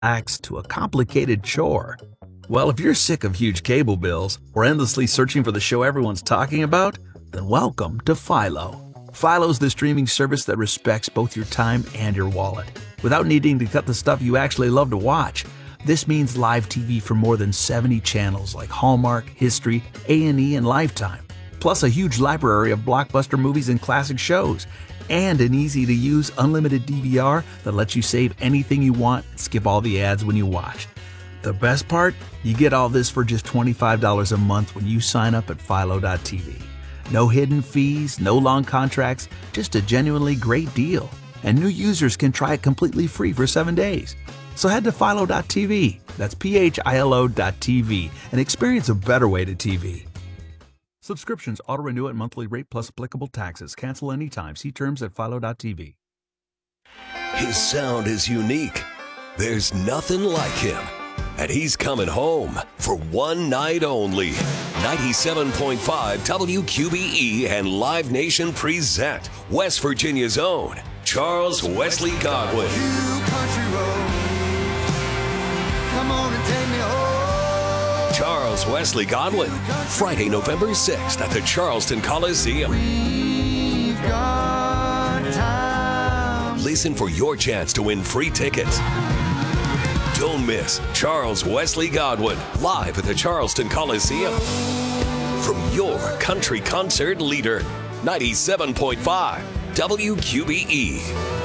Relax to a complicated chore. Well, if you're sick of huge cable bills or endlessly searching for the show everyone's talking about, then welcome to Philo. Philo's the streaming service that respects both your time and your wallet, without needing to cut the stuff you actually love to watch. This means live TV from more than 70 channels like Hallmark, History, A&E, and Lifetime, plus a huge library of blockbuster movies and classic shows, and an easy-to-use unlimited DVR that lets you save anything you want and skip all the ads when you watch. The best part? You get all this for just $25 a month when you sign up at Philo.tv. No hidden fees, no long contracts, just a genuinely great deal. And new users can try it completely free for 7 days. So head to Philo.tv, that's PHILO.tv, and experience a better way to TV. Subscriptions auto-renew at monthly rate plus applicable taxes. Cancel anytime. See terms at Philo.tv. His sound is unique. There's nothing like him. And he's coming home for one night only. 97.5 WQBE and Live Nation present West Virginia's own Charles Wesley Godwin. Charles Wesley Godwin, Friday, November 6th at the Charleston Coliseum. Listen for your chance to win free tickets. Don't miss Charles Wesley Godwin live at the Charleston Coliseum. From your country concert leader, 97.5 WQBE.